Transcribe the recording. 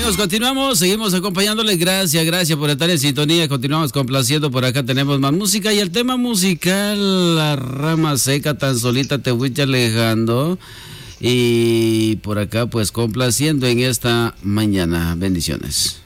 Amigos, continuamos, seguimos acompañándoles. Gracias por estar en sintonía. Continuamos complaciendo. Por acá tenemos más música. Y el tema musical, La Rama Seca, tan solita te fuiste alejando. Y por acá, pues complaciendo en esta mañana. Bendiciones.